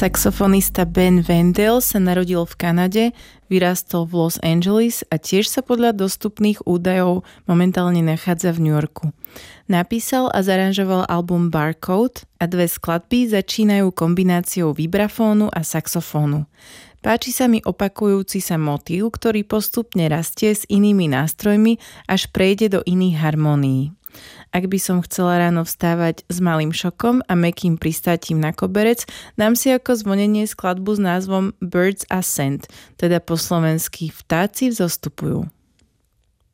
Saxofonista Ben Wendell sa narodil v Kanade, vyrástol v Los Angeles a tiež sa podľa dostupných údajov momentálne nachádza v New Yorku. Napísal a zaranžoval album Barcode a dve skladby začínajú kombináciou vibrafónu a saxofónu. Páči sa mi opakujúci sa motív, ktorý postupne rastie s inými nástrojmi, až prejde do iných harmónií. Ak by som chcela ráno vstávať s malým šokom a mäkkým pristátím na koberec, dám si ako zvonenie skladbu s názvom Birds Ascend, teda po slovensky Vtáci vzostupujú.